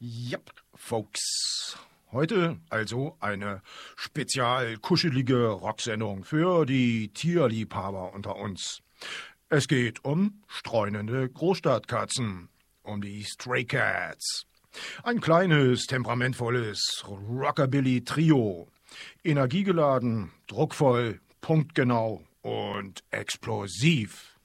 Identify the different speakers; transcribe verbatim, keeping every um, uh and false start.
Speaker 1: Yep, Folks. Heute also eine spezial kuschelige Rocksendung für die Tierliebhaber unter uns. Es geht um streunende Großstadtkatzen, um die Stray Cats. Ein kleines, temperamentvolles Rockabilly-Trio. Energiegeladen, druckvoll, punktgenau und explosiv.